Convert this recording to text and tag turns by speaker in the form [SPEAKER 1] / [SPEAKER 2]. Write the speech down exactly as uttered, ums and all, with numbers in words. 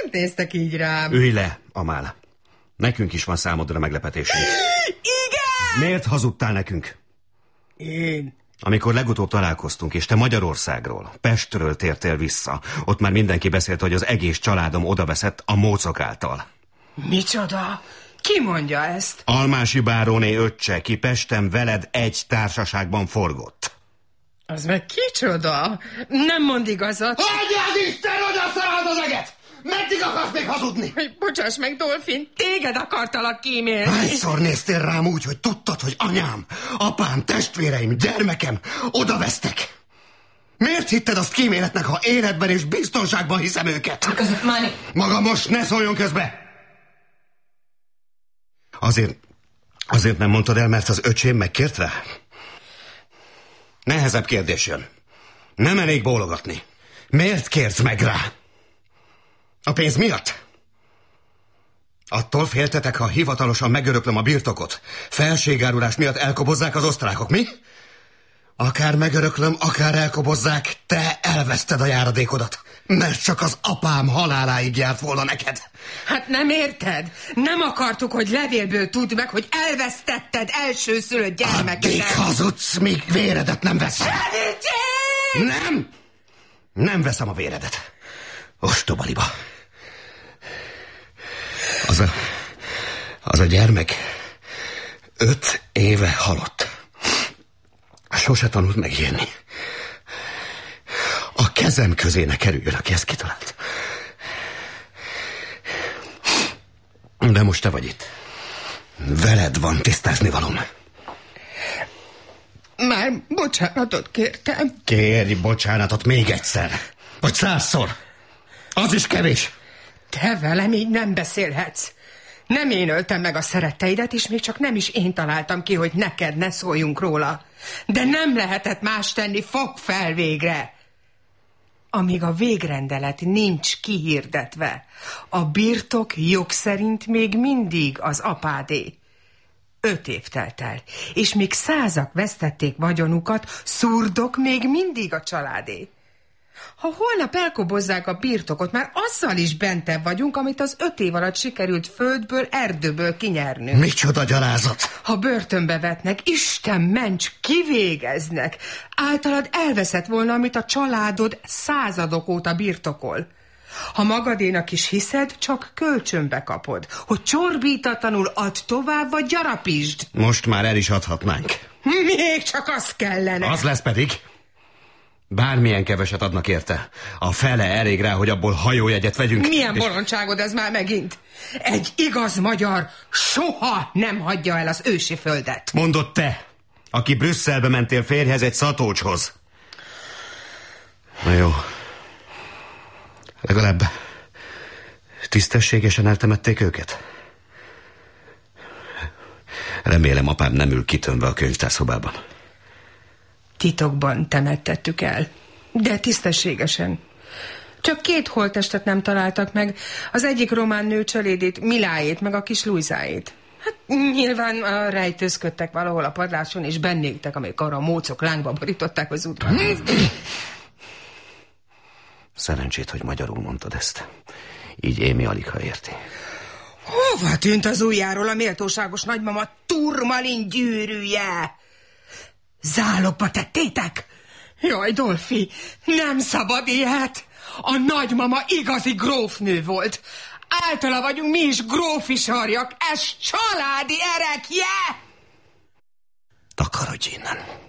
[SPEAKER 1] Miért néztek így rám?
[SPEAKER 2] Ülj le, Amála. Nekünk is van számodra meglepetésünk.
[SPEAKER 1] Igen!
[SPEAKER 2] Miért hazudtál nekünk?
[SPEAKER 1] Én?
[SPEAKER 2] Amikor legutóbb találkoztunk, és te Magyarországról, Pestről tértél vissza, ott már mindenki beszélt, hogy az egész családom odaveszett a mócok által.
[SPEAKER 1] Micsoda? Ki mondja ezt?
[SPEAKER 2] Almási báróné öccse, ki Pesten veled egy társaságban forgott.
[SPEAKER 1] Az meg kicsoda? Nem mond igazat.
[SPEAKER 3] Hagyja az Isten, hogy azt szerelt az eget! Meddig akarsz még hazudni?
[SPEAKER 1] Bocsáss meg, Dolfin, téged akartalak kímélni.
[SPEAKER 3] Hányszor néztél rám úgy, hogy tudtad, hogy anyám, apám, testvéreim, gyermekem odavesztek? Miért hitted azt kíméletnek, ha életben és biztonságban hiszem őket?
[SPEAKER 1] Között, Máni.
[SPEAKER 3] Maga most ne szóljon közbe!
[SPEAKER 2] Azért, azért nem mondtad el, mert az öcsém megkért rá? Nehezebb kérdés jön. Nem elég bólogatni. Miért kérsz meg rá? A pénz miatt? Attól féltetek, ha hivatalosan megöröklöm a birtokot. Felségárulás miatt elkobozzák az osztrákok, mi? Akár megöröklöm, akár elkobozzák, te elveszted a járadékodat. Mert csak az apám haláláig járt volna neked.
[SPEAKER 1] Hát nem érted? Nem akartuk, hogy levélből tudd meg, hogy elvesztetted elsőszülött gyermekedet.
[SPEAKER 3] Addig hazudsz, míg véredet nem veszem.
[SPEAKER 1] Segítség!
[SPEAKER 2] Nem! Nem veszem a véredet. Ostoba liba. Az a... Az a gyermek öt éve halott. Sose tanult megírni. A kezem közé ne kerüljön, aki ezt kitalált. De most te vagy itt. Veled van tisztázni valóm.
[SPEAKER 1] Már bocsánatot kértem.
[SPEAKER 2] Kérj bocsánatot még egyszer. Vagy százszor. Az is kevés.
[SPEAKER 1] Te velem így nem beszélhetsz. Nem én öltem meg a szeretteidet, és még csak nem is én találtam ki, hogy neked ne szóljunk róla. De nem lehetett más tenni, fogd fel végre! Amíg a végrendelet nincs kihirdetve, a birtok jog szerint még mindig az apádé. Öt év telt el, és még százak vesztették vagyonukat, szurdok még mindig a családé. Ha holnap elkobozzák a birtokot, már azzal is bentebb vagyunk, amit az öt év alatt sikerült földből, erdőből kinyernünk.
[SPEAKER 2] Micsoda gyalázat!
[SPEAKER 1] Ha börtönbe vetnek, Isten ments, kivégeznek. Általad elveszett volna, amit a családod századok óta birtokol. Ha magadénak is hiszed, csak kölcsönbe kapod, hogy csorbítatlanul add tovább, vagy gyarapítsd.
[SPEAKER 2] Most már el is adhatnánk.
[SPEAKER 1] Még csak az kellene.
[SPEAKER 2] Az lesz pedig. Bármilyen keveset adnak érte. A fele elég rá, hogy abból hajójegyet vegyünk.
[SPEAKER 1] Milyen
[SPEAKER 2] és...
[SPEAKER 1] bolondságod ez már megint? Egy igaz magyar soha nem hagyja el az ősi földet.
[SPEAKER 2] Mondod te, aki Brüsszelbe mentél férjhez egy szatócshoz. Na jó. Legalább tisztességesen eltemették őket? Remélem apám nem ül kitönve a könyvtárszobában.
[SPEAKER 1] Titokban temettettük el, de tisztességesen. Csak két holttestet nem találtak meg, az egyik román nő cselédét, Miláét, meg a kis Lujzáét. Hát nyilván a rejtőzködtek valahol a padláson, és bennégtek, amelyik arra a mócok lángba borították az udvarhoz.
[SPEAKER 2] Szerencsét, hogy magyarul mondtad ezt. Így Émi alig, ha érti.
[SPEAKER 1] Hova tűnt az ujjáról a méltóságos nagymama turmalin gyűrűje? Zálogba tettétek? Jaj, Dolfi, nem szabad ilyet. A nagymama igazi grófnő volt. Általa vagyunk mi is grófi sarjak. Ez családi erekje!
[SPEAKER 2] Takarodj innen.